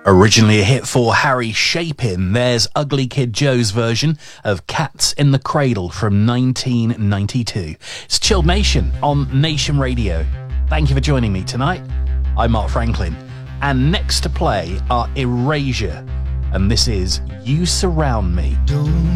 Originally a hit for Harry Chapin, there's Ugly Kid Joe's version of Cats in the Cradle from 1992. It's Chilled Nation on Nation Radio. Thank you for joining me tonight. I'm Mark Franklin, and next to play are Erasure, and this is You Surround Me. Don't